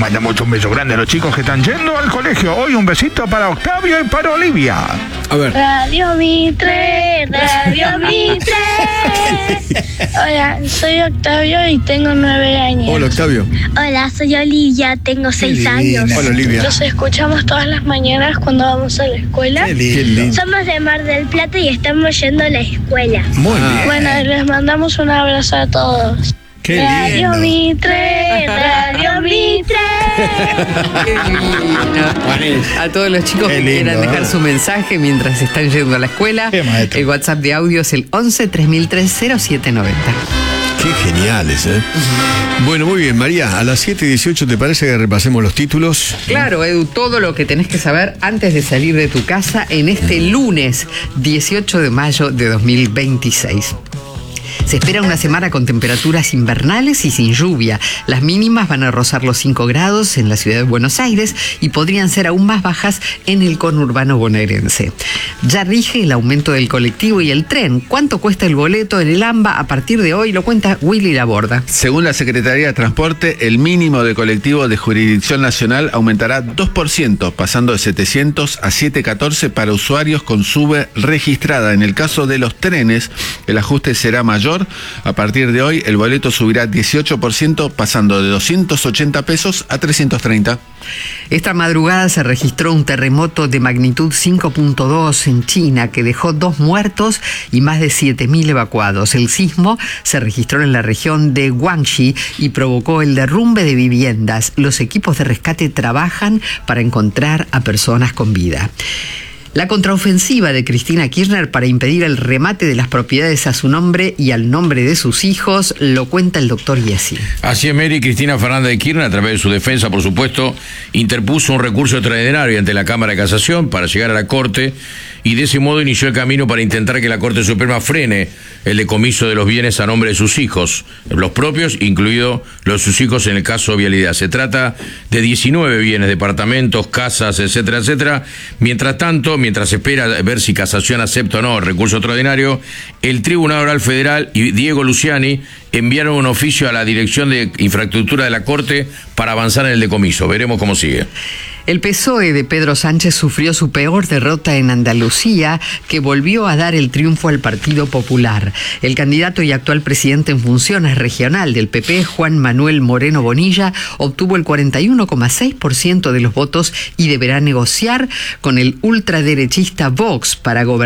mandamos un beso grande a los chicos que están yendo al colegio. Hoy un besito para Octavio y para Olivia. A ver. Radio Mitre, Radio Mitre. Hola, soy Octavio y tengo 9 años. Hola, Octavio. Hola, soy Olivia, tengo 6 años. Hola, Olivia. Los escuchamos todas las mañanas cuando vamos a la escuela. Qué lindo. Somos de Mar del Plata y estamos yendo a la escuela. Muy bien. Bueno, les mandamos un abrazo a todos. Qué Radio lindo. Mitre, Radio Mitre. A todos los chicos Qué que lindo, quieran dejar su mensaje mientras están yendo a la escuela, Qué maestro. el WhatsApp de audio es el 11 3003 0790. Qué geniales, ¿eh? Bueno, muy bien, María, a las 7:18, ¿te parece que repasemos los títulos? Claro, Edu, todo lo que tenés que saber antes de salir de tu casa en este lunes 18 de mayo de 2026. Se espera una semana con temperaturas invernales y sin lluvia. Las mínimas van a rozar los 5 grados en la ciudad de Buenos Aires y podrían ser aún más bajas en el conurbano bonaerense. Ya rige el aumento del colectivo y el tren. ¿Cuánto cuesta el boleto en el AMBA a partir de hoy? Lo cuenta Willy Laborda. Según la Secretaría de Transporte, el mínimo de colectivo de jurisdicción nacional aumentará 2%, pasando de 700 a 714 para usuarios con SUBE registrada. En el caso de los trenes, el ajuste será mayor. A partir de hoy, el boleto subirá 18%, pasando de 280 pesos a 330. Esta madrugada se registró un terremoto de magnitud 5.2 en China que dejó 2 muertos y más de 7.000 evacuados. El sismo se registró en la región de Guangxi y provocó el derrumbe de viviendas. Los equipos de rescate trabajan para encontrar a personas con vida. La contraofensiva de Cristina Kirchner para impedir el remate de las propiedades a su nombre y al nombre de sus hijos lo cuenta el doctor Iesi. Así es, Mary. Cristina Fernández de Kirchner, a través de su defensa, por supuesto, interpuso un recurso extraordinario ante la Cámara de Casación para llegar a la Corte y de ese modo inició el camino para intentar que la Corte Suprema frene el decomiso de los bienes a nombre de sus hijos, los propios, incluidos los sus hijos en el caso Vialidad. Se trata de 19 bienes, departamentos, casas, etcétera, etcétera. Mientras tanto, mientras se espera ver si Casación acepta o no el recurso extraordinario, el Tribunal Oral Federal y Diego Luciani enviaron un oficio a la Dirección de Infraestructura de la Corte para avanzar en el decomiso. Veremos cómo sigue. El PSOE de Pedro Sánchez sufrió su peor derrota en Andalucía, que volvió a dar el triunfo al Partido Popular. El candidato y actual presidente en funciones regional del PP, Juan Manuel Moreno Bonilla, obtuvo el 41,6% de los votos y deberá negociar con el ultraderechista Vox para gobernar